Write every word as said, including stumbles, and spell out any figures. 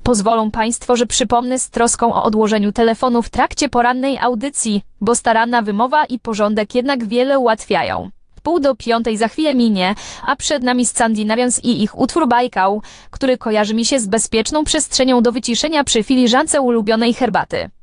Pozwolą Państwo, że przypomnę z troską o odłożeniu telefonu w trakcie porannej audycji, bo staranna wymowa i porządek jednak wiele ułatwiają. Pół do piątej za chwilę minie, a przed nami Scandinavians i ich utwór Bajkał, który kojarzy mi się z bezpieczną przestrzenią do wyciszenia przy filiżance ulubionej herbaty.